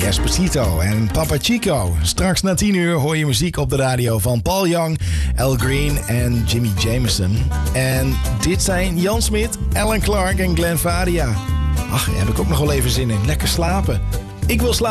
Despacito en Papa Chico. Straks na 10 uur hoor je muziek op de radio van Paul Young, Al Green en Jimmy Jamerson. En dit zijn Jan Smit, Alan Clark en Glenn Faria. Ach, daar heb ik ook nog wel even zin in. Lekker slapen. Ik wil slapen.